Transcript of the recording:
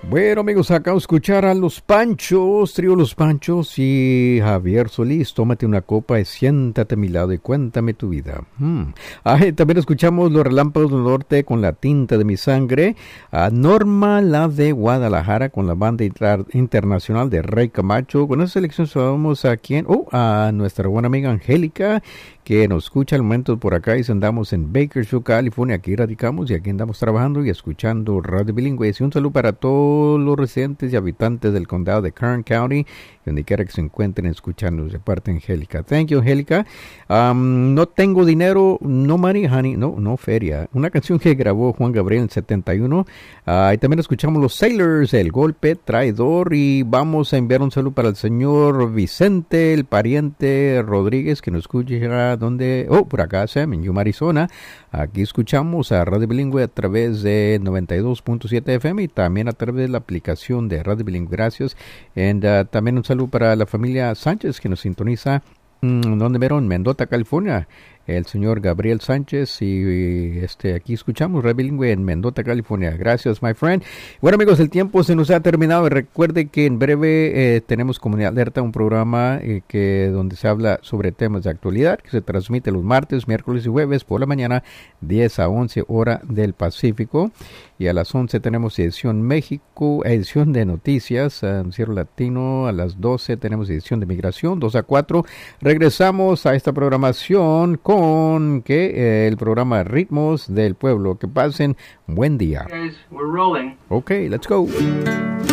Bueno, amigos, acá de escuchar a Los Panchos, trío Los Panchos y Javier Solís. Tómate una copa y siéntate a mi lado y cuéntame tu vida. También escuchamos Los Relámpagos del Norte con La Tinta de mi Sangre. A Norma, la de Guadalajara, con la banda internacional de Rey Camacho. Con esa selección saludamos a quién? A nuestra buena amiga Angélica, que nos escucha al momento por acá y andamos en Bakersfield, California. Aquí radicamos y aquí andamos trabajando y escuchando Radio Bilingüe. Y un saludo para todos los residentes y habitantes del condado de Kern County, donde quiera que se encuentren escuchando de parte de Angélica. Thank you, Angélica. No tengo dinero, no money, honey, no feria. Una canción que grabó Juan Gabriel en 71. Y también escuchamos Los Sailors, El Golpe Traidor. Y vamos a enviar un saludo para el señor Vicente, el pariente Rodríguez, que nos escucha donde, por acá, Sam, en Yuma, Arizona. Aquí escuchamos a Radio Bilingüe a través de 92.7 FM y también a través de la aplicación de Radio Bilingüe. Gracias. Y también un saludo para la familia Sánchez, que nos sintoniza donde en Mendota, California. El señor Gabriel Sánchez y aquí escuchamos Radio Bilingüe en Mendota, California. Gracias, my friend. Bueno, amigos, el tiempo se nos ha terminado. Recuerde que en breve tenemos Comunidad Alerta, un programa donde se habla sobre temas de actualidad, que se transmite los martes, miércoles y jueves por la mañana, 10 a 11 hora del Pacífico. Y a las 11 tenemos edición México, edición de noticias, Noticiero Latino. A las 12 tenemos edición de migración, 2 a 4. Regresamos a esta programación con el programa Ritmos del Pueblo. Que pasen buen día. Guys, we're rolling. Okay, let's go.